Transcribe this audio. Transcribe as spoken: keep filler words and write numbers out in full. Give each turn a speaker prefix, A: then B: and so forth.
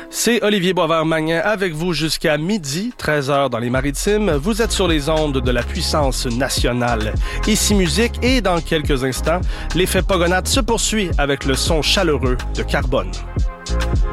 A: C'est Olivier Boisvert-Magnin avec vous jusqu'à midi, treize heures dans les Maritimes. Vous êtes sur les ondes de la puissance nationale. Ici Musique et dans quelques instants, l'effet Pogonade se poursuit avec le son chaleureux de Carbone.